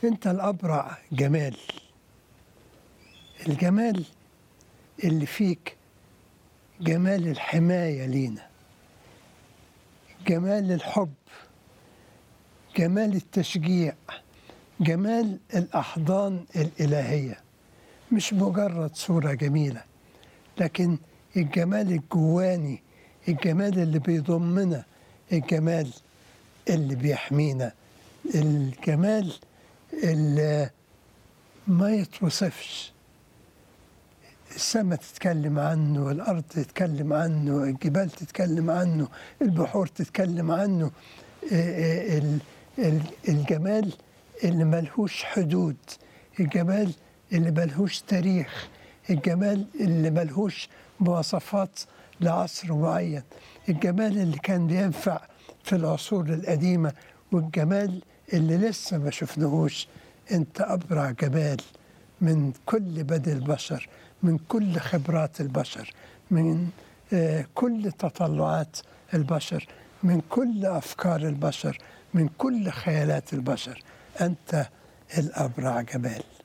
أنت الأبرع جمال. الجمال اللي فيك جمال الحماية لينا، جمال الحب، جمال التشجيع، جمال الأحضان الإلهية. مش مجرد صورة جميلة، لكن الجمال الجواني، الجمال اللي بيضمنا، الجمال اللي بيحمينا، الجمال اللي ما يتوصفش. السماء تتكلم عنه، الأرض تتكلم عنه، الجبال تتكلم عنه، البحور تتكلم عنه. الجمال اللي ملهوش حدود، الجمال اللي ملهوش تاريخ، الجمال اللي ملهوش مواصفات لعصر معين، الجمال اللي كان بينفع في العصور القديمة، والجمال اللي لسه ما شفناهوش. انت أبرع جمال من كل بدء البشر، من كل خبرات البشر، من كل تطلعات البشر، من كل أفكار البشر، من كل خيالات البشر. أنت الأبرع جمال.